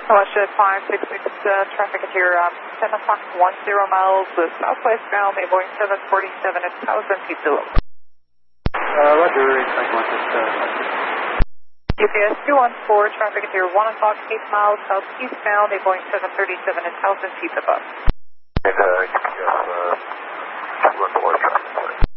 Jet 566, traffic at your 10 o'clock, 10 miles, southwest bound, Boeing 747 at 1,000 feet below. Roger, expect one UPS 214, traffic at your 1 o'clock, 8 miles, southeast bound, Boeing 737 at 1,000 feet above. UPS 214.